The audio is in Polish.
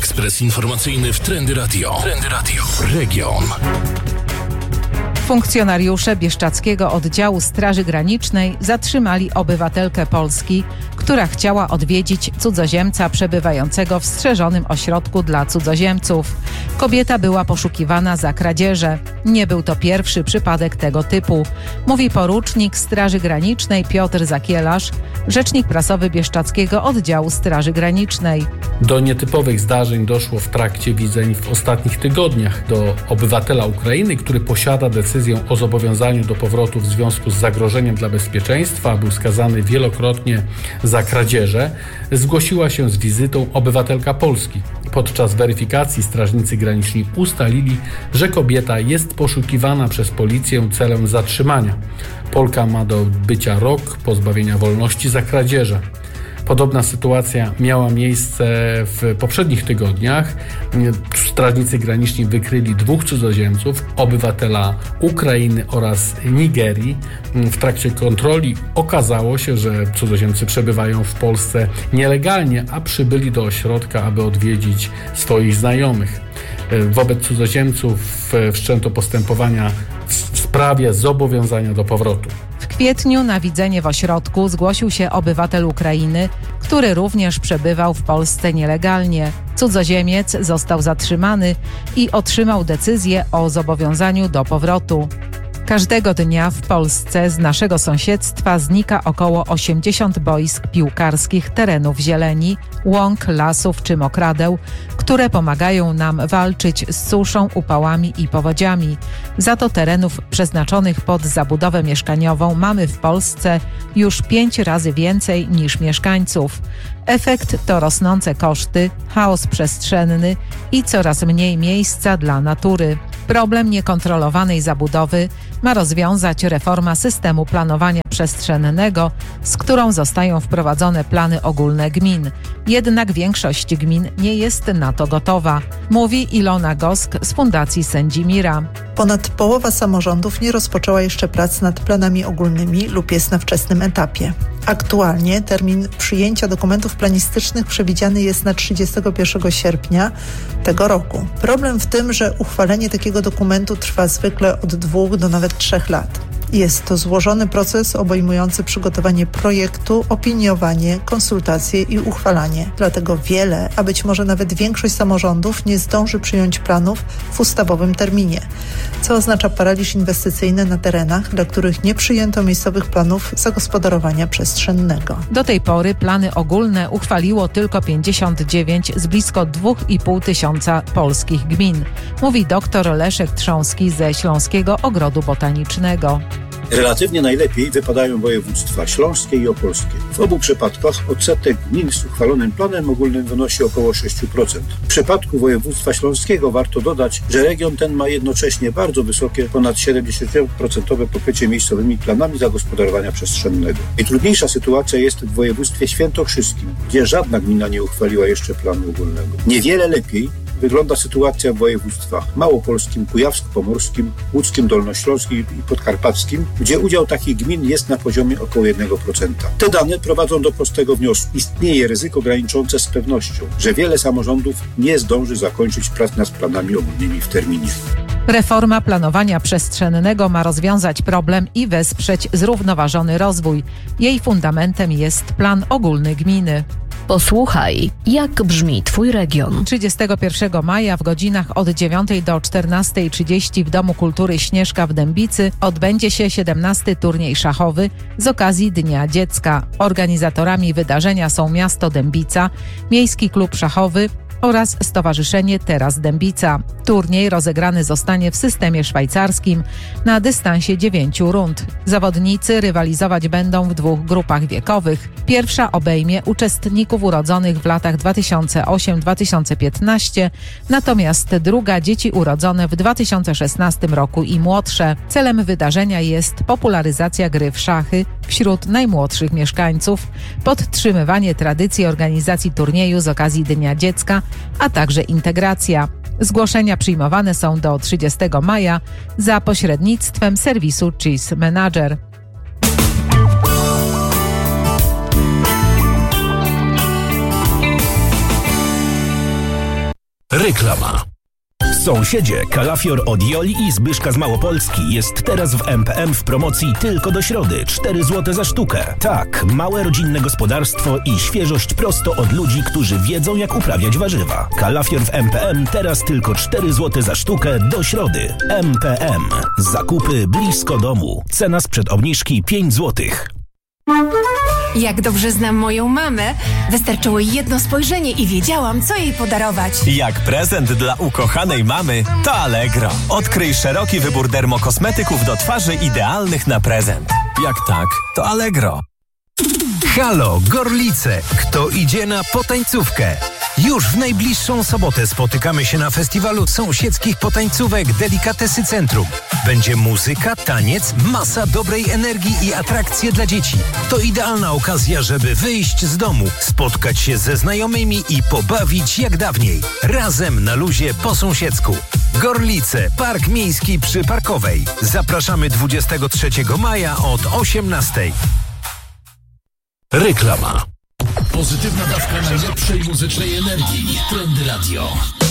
Ekspres informacyjny w Trendy Radio. Trendy Radio. Region. Funkcjonariusze Bieszczadzkiego Oddziału Straży Granicznej zatrzymali obywatelkę Polski, która chciała odwiedzić cudzoziemca przebywającego w strzeżonym ośrodku dla cudzoziemców. Kobieta była poszukiwana za kradzieże. Nie był to pierwszy przypadek tego typu, mówi porucznik Straży Granicznej Piotr Zakielarz, rzecznik prasowy Bieszczadzkiego Oddziału Straży Granicznej. Do nietypowych zdarzeń doszło w trakcie widzeń w ostatnich tygodniach. Do obywatela Ukrainy, który posiada decyzję o zobowiązaniu do powrotu w związku z zagrożeniem dla bezpieczeństwa, był skazany wielokrotnie za kradzieże, zgłosiła się z wizytą obywatelka Polski. Podczas weryfikacji strażnicy graniczni ustalili, że kobieta jest poszukiwana przez policję celem zatrzymania. Polka ma do odbycia rok pozbawienia wolności za kradzieże. Podobna sytuacja miała miejsce w poprzednich tygodniach. Strażnicy graniczni wykryli 2 cudzoziemców, obywatela Ukrainy oraz Nigerii. W trakcie kontroli okazało się, że cudzoziemcy przebywają w Polsce nielegalnie, a przybyli do ośrodka, aby odwiedzić swoich znajomych. Wobec cudzoziemców wszczęto postępowania w sprawie zobowiązania do powrotu. W kwietniu na widzenie w ośrodku zgłosił się obywatel Ukrainy, który również przebywał w Polsce nielegalnie. Cudzoziemiec został zatrzymany i otrzymał decyzję o zobowiązaniu do powrotu. Każdego dnia w Polsce z naszego sąsiedztwa znika około 80 boisk piłkarskich, terenów zieleni, łąk, lasów czy mokradeł, które pomagają nam walczyć z suszą, upałami i powodziami. Za to terenów przeznaczonych pod zabudowę mieszkaniową mamy w Polsce już 5 razy więcej niż mieszkańców. Efekt to rosnące koszty, chaos przestrzenny i coraz mniej miejsca dla natury. Problem niekontrolowanej zabudowy ma rozwiązać reforma systemu planowania przestrzennego, z którą zostają wprowadzone plany ogólne gmin. Jednak większość gmin nie jest na to gotowa, mówi Ilona Gosk z Fundacji Sędzimira. Ponad połowa samorządów nie rozpoczęła jeszcze prac nad planami ogólnymi lub jest na wczesnym etapie. Aktualnie termin przyjęcia dokumentów planistycznych przewidziany jest na 31 sierpnia tego roku. Problem w tym, że uchwalenie takiego dokumentu trwa zwykle od 2 do nawet 3 lat. Jest to złożony proces obejmujący przygotowanie projektu, opiniowanie, konsultacje i uchwalanie. Dlatego wiele, a być może nawet większość samorządów nie zdąży przyjąć planów w ustawowym terminie, co oznacza paraliż inwestycyjny na terenach, dla których nie przyjęto miejscowych planów zagospodarowania przestrzennego. Do tej pory plany ogólne uchwaliło tylko 59 z blisko 2,5 tysiąca polskich gmin, mówi dr Leszek Trząski ze Śląskiego Ogrodu Botanicznego. Relatywnie najlepiej wypadają województwa śląskie i opolskie. W obu przypadkach odsetek gmin z uchwalonym planem ogólnym wynosi około 6%. W przypadku województwa śląskiego warto dodać, że region ten ma jednocześnie bardzo wysokie, ponad 70% pokrycie miejscowymi planami zagospodarowania przestrzennego. Najtrudniejsza sytuacja jest w województwie świętokrzyskim, gdzie żadna gmina nie uchwaliła jeszcze planu ogólnego. Niewiele lepiej wygląda sytuacja w województwach małopolskim, kujawsko-pomorskim, łódzkim, dolnośląskim i podkarpackim, gdzie udział takich gmin jest na poziomie około 1%. Te dane prowadzą do prostego wniosku. Istnieje ryzyko graniczące z pewnością, że wiele samorządów nie zdąży zakończyć prac nad planami ogólnymi w terminie. Reforma planowania przestrzennego ma rozwiązać problem i wesprzeć zrównoważony rozwój. Jej fundamentem jest plan ogólny gminy. Posłuchaj, jak brzmi Twój region. 31 maja w godzinach od 9 do 14:30 w Domu Kultury Śnieżka w Dębicy odbędzie się 17. turniej szachowy z okazji Dnia Dziecka. Organizatorami wydarzenia są miasto Dębica, Miejski Klub Szachowy oraz Stowarzyszenie Teraz Dębica. Turniej rozegrany zostanie w systemie szwajcarskim na dystansie 9 rund. Zawodnicy rywalizować będą w 2 grupach wiekowych. Pierwsza obejmie uczestników urodzonych w latach 2008-2015, natomiast druga dzieci urodzone w 2016 roku i młodsze. Celem wydarzenia jest popularyzacja gry w szachy wśród najmłodszych mieszkańców, podtrzymywanie tradycji organizacji turnieju z okazji Dnia Dziecka, a także integracja. Zgłoszenia przyjmowane są do 30 maja za pośrednictwem serwisu Chess Manager. Reklama. Sąsiedzie, kalafior od Joli i Zbyszka z Małopolski jest teraz w MPM w promocji tylko do środy. 4 zł za sztukę. Tak, małe rodzinne gospodarstwo i świeżość prosto od ludzi, którzy wiedzą, jak uprawiać warzywa. Kalafior w MPM teraz tylko 4 zł za sztukę do środy. MPM. Zakupy blisko domu. Cena sprzed obniżki 5 zł. Jak dobrze znam moją mamę, wystarczyło jedno spojrzenie i wiedziałam, co jej podarować. Jak prezent dla ukochanej mamy, to Allegro. Odkryj szeroki wybór dermokosmetyków do twarzy idealnych na prezent. Jak tak, to Allegro. Halo, Gorlice! Kto idzie na potańcówkę? Już w najbliższą sobotę spotykamy się na festiwalu sąsiedzkich potańcówek Delikatesy Centrum. Będzie muzyka, taniec, masa dobrej energii i atrakcje dla dzieci. To idealna okazja, żeby wyjść z domu, spotkać się ze znajomymi i pobawić jak dawniej. Razem na luzie po sąsiedzku. Gorlice, Park Miejski przy Parkowej. Zapraszamy 23 maja od 18:00. Reklama. Pozytywna dawka najlepszej muzycznej energii. Trendy Radio.